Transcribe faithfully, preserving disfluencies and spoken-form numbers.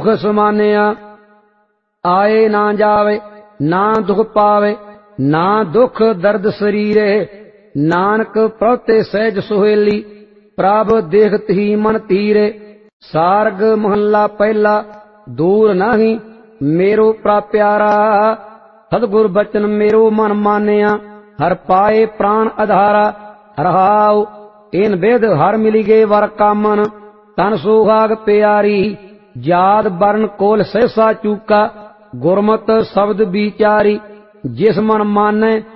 दुख समानिया। आए ना जावे ना दुख पावे, ना दुख दर्द शरीरे। नानक प्रते सहज सुहेली, प्रभ देखत ही मन तीरे। सारग महला पहला, दूर नहीं मेरो प्रा प्यारा। सतगुर बचन मेरो मन मानिया, हर पाए प्राण आधारा। रहाओ इन वेद हर मिली गए वर कामन, तन सुहाग प्यारी। जात वर्ण कोल सहसा चूका, गुरमत शब्द विचारी। जिस मन माने